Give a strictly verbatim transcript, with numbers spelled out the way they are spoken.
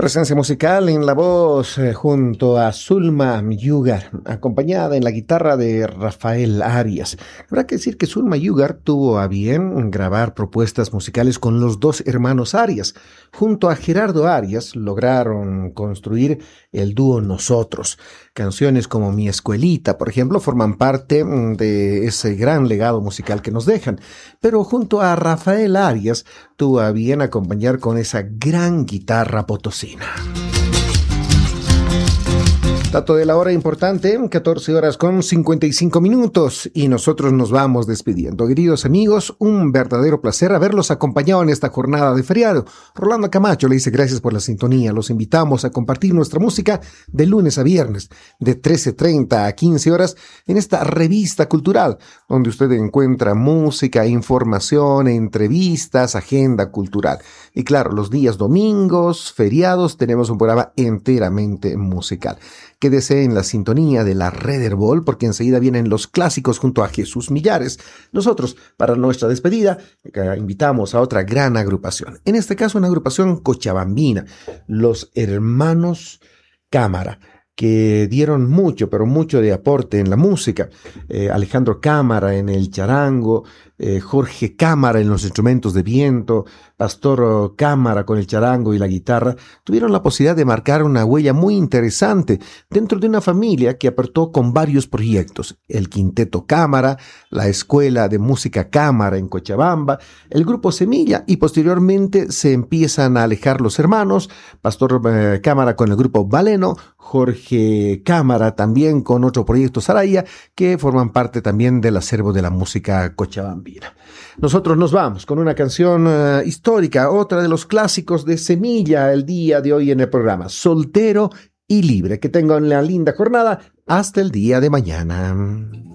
Presencia musical en la voz eh, junto a Zulma Yugar, acompañada en la guitarra de Rafael Arias. Habrá que decir que Zulma Yugar tuvo a bien grabar propuestas musicales con los dos hermanos Arias. Junto a Gerardo Arias lograron construir el dúo Nosotros. Canciones como Mi Escuelita, por ejemplo, forman parte de ese gran legado musical que nos dejan. Pero junto a Rafael Arias tuvo a bien acompañar con esa gran guitarra potosina. Dato de la hora importante, catorce horas con cincuenta y cinco minutos, y nosotros nos vamos despidiendo. Queridos amigos, un verdadero placer haberlos acompañado en esta jornada de feriado. Rolando Camacho le dice gracias por la sintonía. Los invitamos a compartir nuestra música de lunes a viernes, de trece treinta a quince horas, en esta revista cultural, donde usted encuentra música, información, entrevistas, agenda cultural. Y claro, los días domingos, feriados, tenemos un programa enteramente musical. Quédese en la sintonía de la Red Herbol, porque enseguida vienen los clásicos junto a Jesús Millares. Nosotros, para nuestra despedida, invitamos a otra gran agrupación. En este caso, una agrupación cochabambina, los Hermanos Cámara, que dieron mucho, pero mucho de aporte en la música. Eh, Alejandro Cámara en el charango, eh, Jorge Cámara en los instrumentos de viento, Pastor Cámara con el charango y la guitarra, tuvieron la posibilidad de marcar una huella muy interesante dentro de una familia que aportó con varios proyectos: el Quinteto Cámara, la Escuela de Música Cámara en Cochabamba, el Grupo Semilla, y posteriormente se empiezan a alejar los hermanos, Pastor eh, Cámara con el Grupo Valeno, Jorge Cámara también con otro proyecto Saraya, que forman parte también del acervo de la música cochabambina. Nosotros nos vamos con una canción uh, histórica, otra de los clásicos de Semilla el día de hoy en el programa, Soltero y Libre. Que tengan una linda jornada. Hasta el día de mañana.